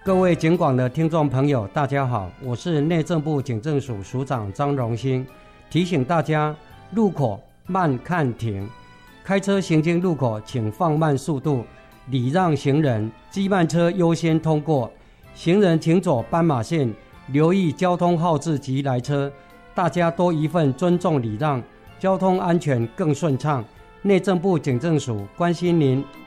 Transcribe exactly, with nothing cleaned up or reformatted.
各位警广的听众朋友大家好，我是内政部警政署署长张荣兴。提醒大家，路口慢看停，开车行经路口请放慢速度，礼让行人，机慢车优先通过，行人请走斑马线，留意交通号志及来车，大家多一份尊重礼让，交通安全更顺畅。内政部警政署关心您。